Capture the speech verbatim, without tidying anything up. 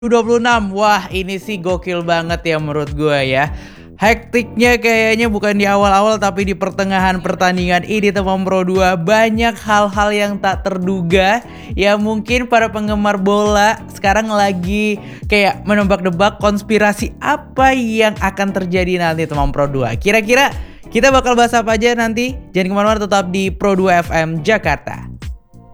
dua puluh enam, wah ini sih gokil banget ya menurut gua ya. Hektiknya kayaknya bukan di awal-awal tapi di pertengahan pertandingan ini teman Pro dua. Banyak hal-hal yang tak terduga yang mungkin para penggemar bola sekarang lagi kayak menebak-nebak konspirasi apa yang akan terjadi nanti teman Pro dua. Kira-kira kita bakal bahas apa aja nanti? Jangan kemana-mana, tetap di Pro dua F M Jakarta.